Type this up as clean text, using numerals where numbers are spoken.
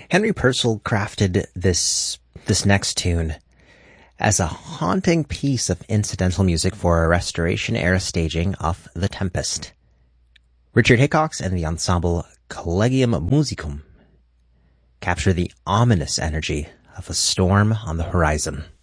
Henry Purcell crafted this next tune as a haunting piece of incidental music for a Restoration-era staging of The Tempest. Richard Hickox and the ensemble Collegium Musicum capture the ominous energy of a storm on the horizon.